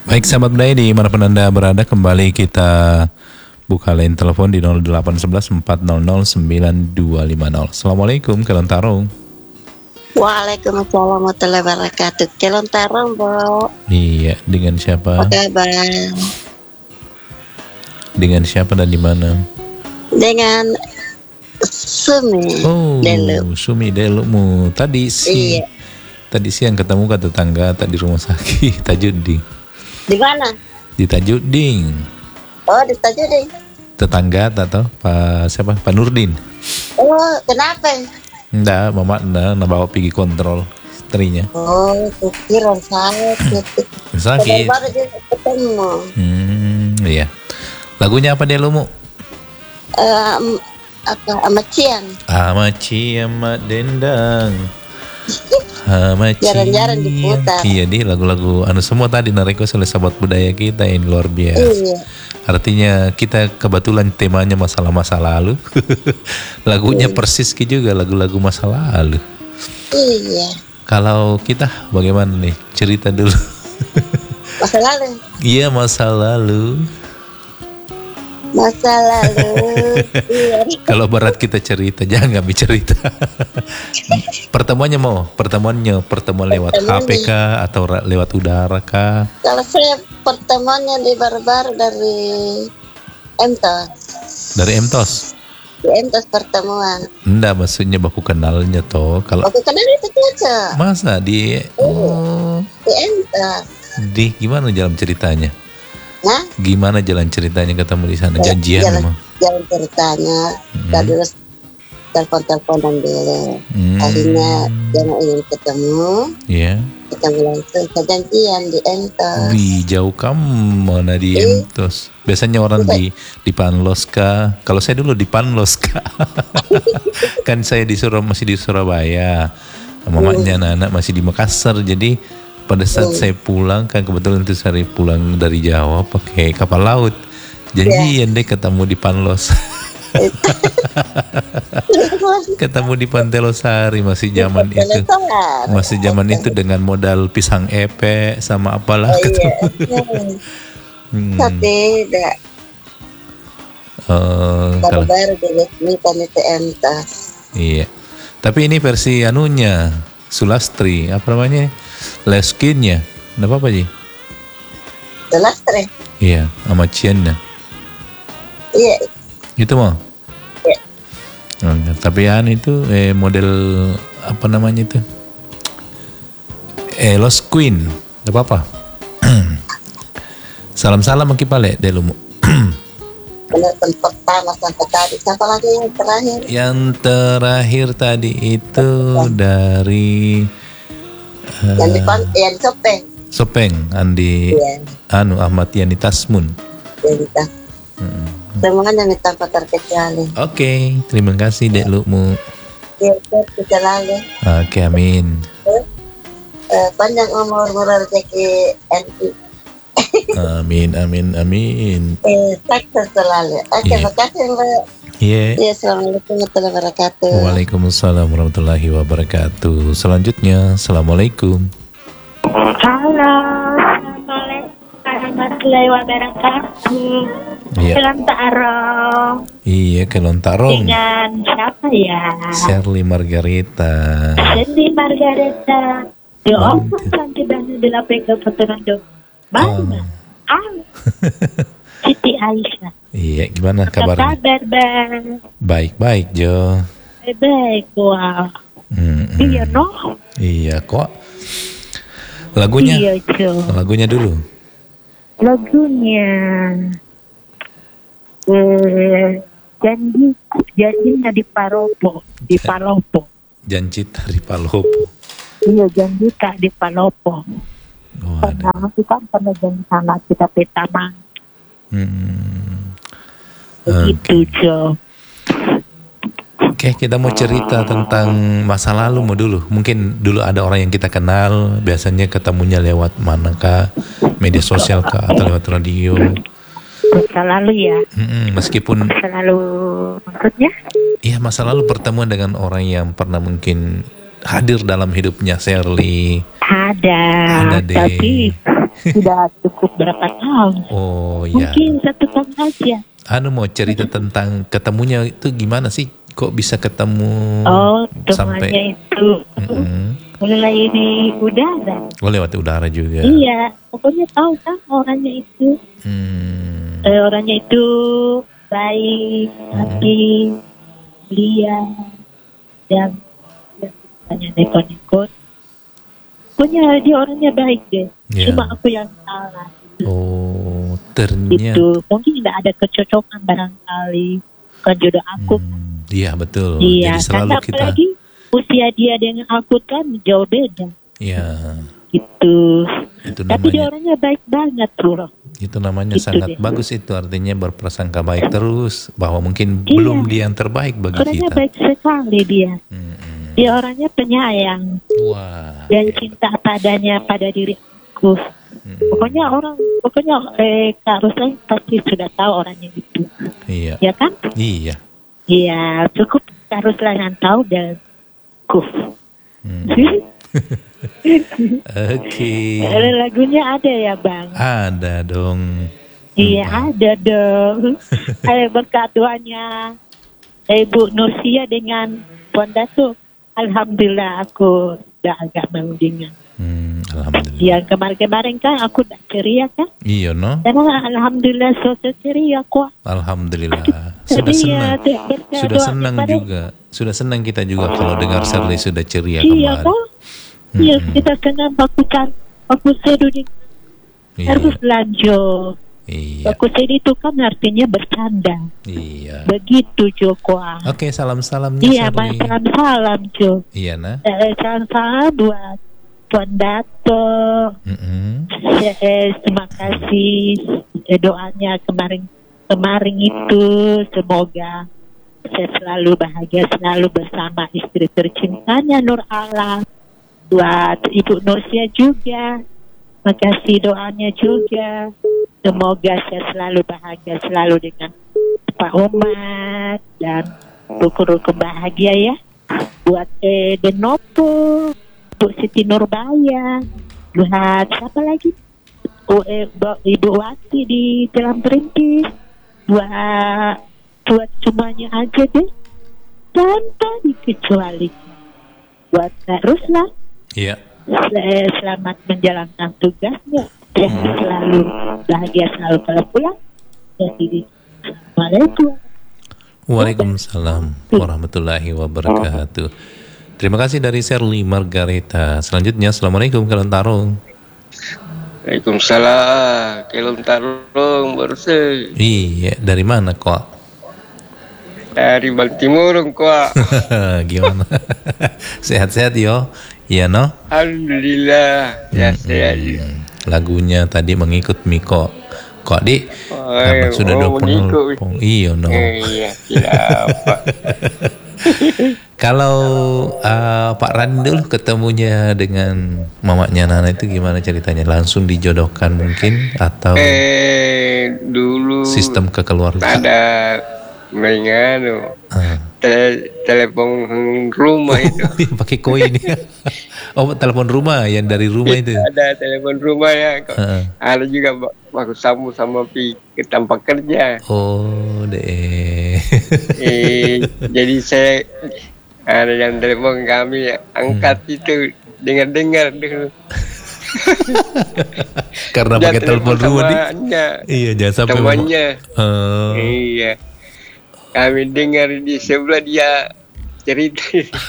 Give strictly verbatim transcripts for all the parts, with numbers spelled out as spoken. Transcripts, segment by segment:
Baik sahabat budaya dimanapun Anda berada, kembali kita buka line telepon di nol delapan satu satu empat nol nol sembilan dua lima nol. Assalamualaikum Kelontarong. Waalaikumsalam warahmatullahi wabarakatuh. Kelontarong, Bro. Iya, dengan siapa? Apa kabar? Dengan siapa dan di mana? Dengan Sumi. Oh, Delu. Sumi Delumu. Tadi si Iya. Tadi siang ketemu ke tetangga tadi rumah sakit Tajuding. Di mana? Di Tajuding. Oh, di Tajuding. Tetangga atau Pak siapa? Pak Nurdin. Oh, kenapa? Enggak, mama enggak, nah bawa pergi kontrol istrinya. Oh, kira sakit. Sakit. Baru dia ketemu. Hmm, iya. Lagunya apa dia Lumu? Eh, apa? Sama Cian. Ama Ciama Dendang. Ama Jarang-jarang diputar. Iya, di lagu-lagu anu semua tadi narequest oleh sahabat budaya kita ini luar biasa. Iya. Artinya kita kebetulan temanya masa-masa lalu. Lagunya Iya. persis juga lagu-lagu masa lalu. Iya. Kalau kita bagaimana nih? Cerita dulu. Masa lalu. Iya, masa lalu. Masa lalu. Iya. Kalau berat kita cerita, jangan nggak cerita. Pertemuannya mau, pertemuannya pertemuan lewat H P kah atau ra- lewat udara kah? Kalau saya pertemuannya di baru-baru dari M T O S. Dari M T O S? Di M T O S pertemuan. Enggak, maksudnya baku kenalnya toh. Kalau Aku kenal itu Caca. masa di oh, Di M T O S. di gimana jalan ceritanya? Nah, Gimana jalan ceritanya ketemu di sana? Janjian jalan, emang? jalan ceritanya. Hmm. Tadi terus telepon-teleponan dulu. Hmm. Akhirnya dia mau ingin ketemu. Iya. Ketemu langsung. Kita janjian di M T O S. Wih, jauh kamu mana di Eh. M T O S? Biasanya orang di di Panlos kah? Kalau saya dulu di Panlos kah? Kan saya di Surab masih di Surabaya. Mamanya anak-anak masih di Makassar. Jadi pada saat saya pulang kan kebetulan itu saya pulang dari Jawa pakai kapal laut. Janjian deh ketemu di Panlos. Ketemu di Pantai Losari masih zaman itu. Teleponan. Masih zaman itu dengan modal pisang epe sama apalah Oh, iya. ketemu. Hmm. Tapi tidak. Eh, kalau Baru-baru diresmikan itu M T O S. iya. Tapi ini versi anunya Sulastri, apa namanya? Leskinnya. Enggak apa-apa, Ji. Jelas, Tre. Iya, sama Ciannya. Iya. Itu mah. Iya. Oh, enggak. Tapi an itu eh, model apa namanya itu? Eh, Lost Queen. Enggak apa-apa. Salam-salam Ki Pale Delumu. Penonton pertama sampai tadi. Siapa lagi yang terakhir? Yang terakhir tadi itu dari eh, Yang di pan, yang di Sopeng. Sopeng Andi Iya. anu Ahmad Yani Tasmun. Yang kita. Mm. Semuanya minta tanpa terkecuali. Oke, terima kasih Dek Lumu. Iya, kita lalu. Oke, amin. Eh, panjang umur, murah rezeki, N I. Amin, amin, amin. Eh, sukses selalu. Oke, Iya. terima kasih, Mbak. Iya. Iya, assalamualaikum warahmatullahi wabarakatuh. Waalaikumsalam warahmatullahi wabarakatuh. Selanjutnya, assalamualaikum. Halo, assalamualaikum warahmatullahi wabarakatuh. Iya. Kelontarong Iya, Kelontarong. dengan siapa ya? Shirley Margarita. Cindy Margareta. Yo, Oh, apa gitu. nanti bantu di lapeng ke peturan dong? Mana? Ah, Siti Aisyah. Iya, gimana Apa kabarnya? kabar, Bang? Baik-baik, Jo. Baik, wow. Mm-mm. Iya, no? Iya, kok. Lagunya, Iya, Jo. lagunya dulu. Lagunya eh janji janjinya di Paropo, di Palopo. Janjita di Palopo. Iya, janji kak di Palopo. Oh, ada. Karena kita pernah janji sama kita petama. Hmm. Begitu, Jo. Oke, kita mau cerita tentang masa lalu mau dulu. Mungkin dulu ada orang yang kita kenal, biasanya ketemunya lewat manakah, media sosial kah, atau lewat radio. Masa lalu ya. Mm-mm, meskipun Masa lalu maksudnya? iya masa lalu pertemuan dengan orang yang pernah mungkin hadir dalam hidupnya Sherly? Ada, Ada deh. tapi sudah cukup berapa tahun. Oh ya. Mungkin satu tahun aja. Anu mau cerita tentang ketemunya itu gimana sih? Kok bisa ketemu Oh, sampai temannya itu Mm-mm. mulai di udara. Oh lewat udara juga. Iya, pokoknya tahu kan orangnya itu. Hmm. Eh, orangnya itu baik, hati, belia, dan banyak neko-neko. Pokoknya dia orangnya baik deh. Ya. Cuma aku yang salah. Oh ternyata. Itu mungkin tidak ada kecocokan barangkali. Bukan jodoh aku. Hmm, iya betul. Iya, Jadi selalu karena kita. apalagi usia dia dengan aku kan jauh beda. Iya. Gitu. Itu Tapi dia namanya. orangnya baik banget, bro. Itu namanya Gitu sangat deh. bagus, itu artinya berprasangka baik terus bahwa mungkin Iya. belum dia yang terbaik bagi Orangnya kita. baik sekali dia. Hmm. Dia orangnya penyayang. Wah. Dan cinta padanya pada diri aku. Hmm. Pokoknya orang, pokoknya eh, Kak Ruslan pasti sudah tahu orangnya itu. Iya. Ya kan? Iya. Iya, cukup Kak Ruslan yang tahu dan ku. Hmm. Oke. Eh, Lagunya ada ya, Bang? Ada dong. Iya, ada dong. Ayo berkat doanya Ibu Nursia dengan Puan Datuk. Alhamdulillah aku udah agak mendengar. Hmm, alhamdulillah. Yang kemarin-kemarin kan aku udah ceria kan? Iya no. Karena alhamdulillah sosial ceria kok. Alhamdulillah. Sudah Jadi senang. ya, te- berkat Sudah doa senang kepada- juga. Sudah senang kita juga kalau dengar Sherly sudah ceria Iya kembali. kok. Iya, kita senang aku kan. Aku sedu di Iya. harus lanjut. Iya. Aku sedih itu kan artinya bercanda. Iya. Begitu Joko. Oke, salam-salamnya Iya, Sherly. salam salam Jo. Iya nah. Eh, salam salam buat Tuan Dato. Mm-mm. Eh, terima kasih eh, doanya kemarin kemarin itu, semoga saya selalu bahagia selalu bersama istri tercintanya Nur Alam. Buat Ibu Nursia juga, makasih doanya juga. Semoga saya selalu bahagia selalu dengan Pak Umat dan rukun-rukun bahagia ya. Buat eh, Denopo, Bu Siti Nurbaya, buat siapa lagi? Oh, eh, Bu- Ibu Wati di Jalan Perintis, buat buat semuanya aja deh, tanpa dikecualikan. Buat Kak Ruslan, Iya. sel- selamat menjalankan tugasnya. Dan selalu bahagia selalu kalau pulang. Jadi, Assalamualaikum. Waalaikumsalam warahmatullahi wabarakatuh. Terima kasih dari Sherly Margareta. Selanjutnya, Assalamualaikum Kalon Tarung. Waalaikumsalam, Kelom Tarung barusan Iya, dari mana kok? dari Baltimore kok. Gimana? Sehat-sehat yo? Iya no? Alhamdulillah, ya sehat. Hmm, lagunya tadi mengikut Miko. Kok di? Oh, Karena eh, sudah oh, ada mengikut. penelpon. Iya no. Eh, iya, tidak apa. Kalau uh, Pak Rani dulu ketemunya dengan mamanya Nana itu gimana ceritanya? Langsung dijodohkan mungkin atau Eh, dulu sistem kekeluargaan? ada menganu Ah. tele, telepon rumah itu. Pakai koin ya. Oh, telepon rumah yang dari rumah itu. Ada telepon rumah ya. Kok. Heeh. Ada juga aku sambung sama pi ke tempat kerja. Oh, deh. Eh, jadi saya ada yang telepon kami angkat Hmm. itu dengar-dengar dulu. Karena Dia pakai telepon rumah nih. temannya, Iya, jangan sampai temannya. Oh. Iya. Kami dengar di sebelah dia cerita.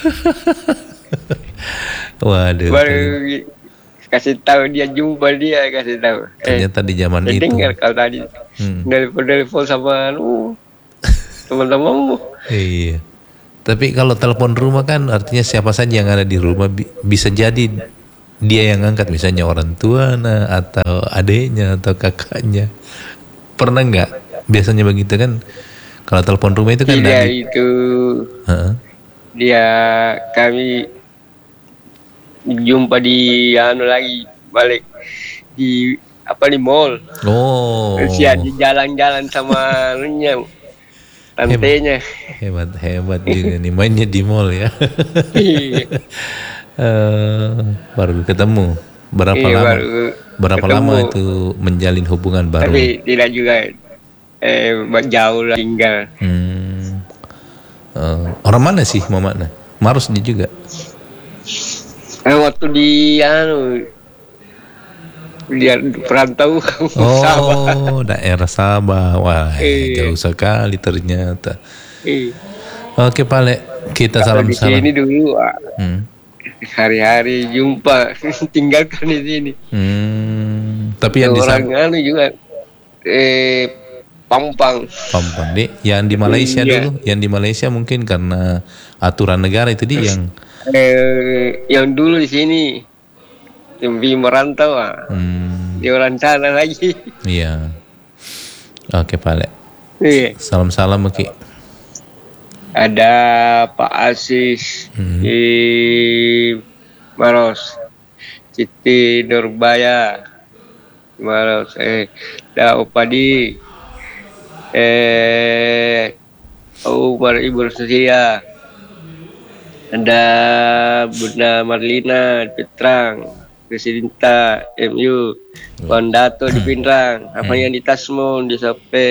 Waduh. Baru kasih tahu dia jumpa dia kasih tahu. Ternyata di zaman saya itu. dengar kalau tadi Hmm. telepon-telepon sama anu teman-temanmu. Iya. Tapi kalau telepon rumah kan artinya siapa saja yang ada di rumah bi- bisa jadi dia yang angkat, misalnya orang tua nah, atau adiknya atau kakaknya. Pernah nggak? Biasanya begitu kan? Kalau telepon rumah itu kan Dia dari. itu Heeh. dia kami jumpa di anu lagi balik di apa di mall. Oh. Terus ya di jalan-jalan sama anunya tantenya. Hebat, hebat juga nih mainnya di mall ya. Iya. Eh, baru ketemu. Berapa Iya, lama? baru Berapa ketemu. lama itu menjalin hubungan baru? Tapi tidak juga eh jauh lah tinggal. Hmm. Eh, orang mana sih mamanya? Maros dia juga. Eh, waktu di anu dia perantau Sabah. Oh, daerah Sabah. Wah, Iya. jauh sekali ternyata. Iya. Oke, Pak Le, kita Kalau di salam-salam. sini dulu ah, Hmm. hari-hari jumpa tinggalkan di sini. Hmm. Tapi yang di Orang Sabah, anu juga eh Pampang. Pampang deh. Yang di Malaysia Iya. dulu, yang di Malaysia mungkin karena aturan negara itu dia yang. Eh, yang dulu di sini lebih merantau ah. Hmm. Di orang sana lagi. Iya. Oke, Pak Le. Iya. Salam-salam, Ki. Ada Pak Asis Hmm. di Maros, Siti Nurbaya Maros, eh ada Opadi, eh Umar Ibu Susia, ada Bunda Marlina Petrang, Presidenta M U, Wandato di Pinrang, apa yang di Tasmon di Sope.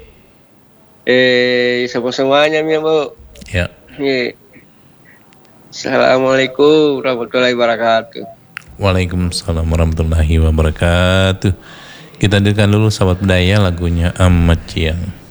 Eh, semua-semuanya ya Bu. Ya. Iya. Assalamualaikum warahmatullahi wabarakatuh. Waalaikumsalam warahmatullahi wabarakatuh. Kita dengarkan dulu sahabat budaya lagunya Amat Ciang.